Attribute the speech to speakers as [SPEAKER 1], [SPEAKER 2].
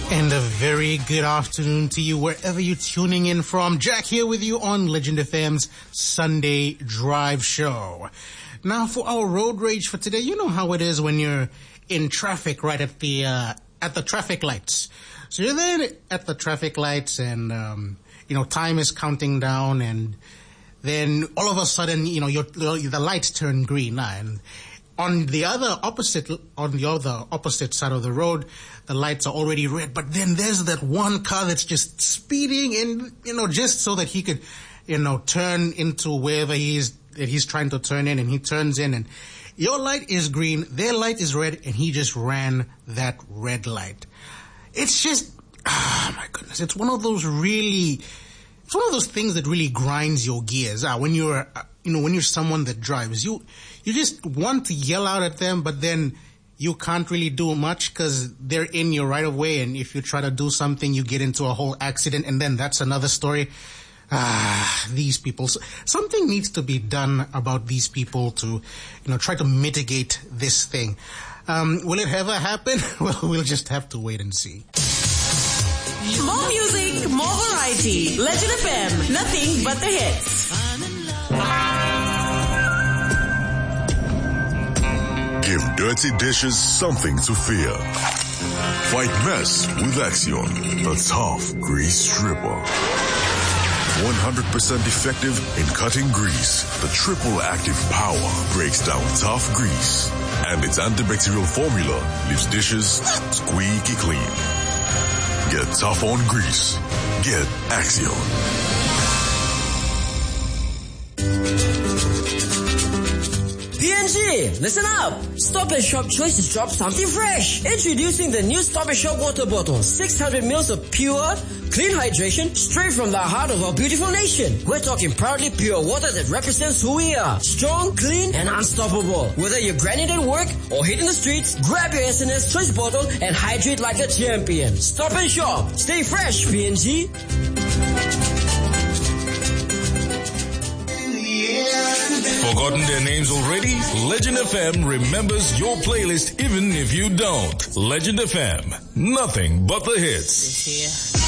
[SPEAKER 1] And a very good afternoon to you wherever you're tuning in from. Jack here with you on Legend FM's Sunday Drive Show. Now for our road rage for today, you know how it is when you're in traffic right at the traffic lights. So you're there at the traffic lights and, time is counting down and then all of a sudden, the lights turn green. And on the other opposite side of the road, the lights are already red, but then there's that one car that's just speeding and, just so that he could, turn into wherever he's trying to turn in, and he turns in and your light is green, their light is red, and he just ran that red light. It's just, my goodness, it's one of those things that really grinds your gears. When you're someone that drives, you just want to yell out at them, but then you can't really do much because they're in your right of way, and if you try to do something, you get into a whole accident, and then that's another story. These people. Something needs to be done about these people to, try to mitigate this thing. Will it ever happen? Well, we'll just have to wait and see.
[SPEAKER 2] More music, more variety. Legend FM, nothing but the hits.
[SPEAKER 3] Give dirty dishes something to fear. Fight mess with Axion, the tough grease stripper. 100% effective in cutting grease. The triple active power breaks down tough grease. And its antibacterial formula leaves dishes squeaky clean. Get tough on grease. Get Axion.
[SPEAKER 4] PNG, listen up! Stop & Shop choices drop something fresh. Introducing the new Stop & Shop water bottle. 600 mils of pure, clean hydration straight from the heart of our beautiful nation. We're talking proudly pure water that represents who we are. Strong, clean, and unstoppable. Whether you're grinding at work or hitting the streets, grab your SNS choice bottle and hydrate like a champion. Stop & Shop. Stay fresh, PNG.
[SPEAKER 5] Forgotten their names already? Legend FM remembers your playlist even if you don't. Legend FM, nothing but the hits.